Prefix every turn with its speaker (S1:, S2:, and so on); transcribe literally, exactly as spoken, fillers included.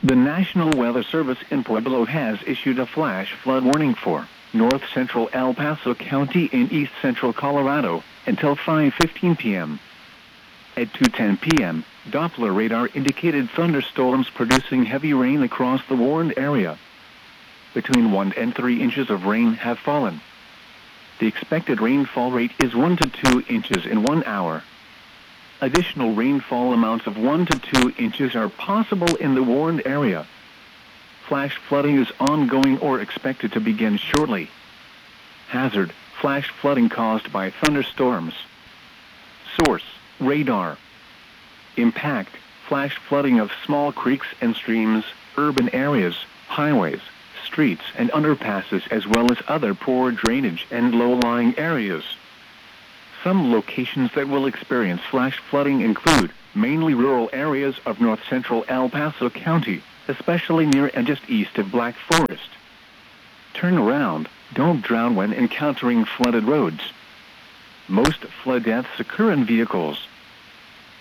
S1: The National Weather Service in Pueblo has issued a flash flood warning for north central El Paso County in east central Colorado until five fifteen p m At two ten p m, Doppler radar indicated thunderstorms producing heavy rain across the warned area. Between one and three inches of rain have fallen. The expected rainfall rate is one to two inches in one hour. Additional rainfall amounts of one to two inches are possible in the warned area. Flash flooding is ongoing or expected to begin shortly. Hazard: flash flooding caused by thunderstorms. Source: radar. Impact: flash flooding of small creeks and streams, urban areas, highways, streets and underpasses, as well as other poor drainage and low-lying areas. Some locations that will experience flash flooding include mainly rural areas of north central El Paso County, especially near and just east of Black Forest. Turn around, don't drown when encountering flooded roads. Most flood deaths occur in vehicles.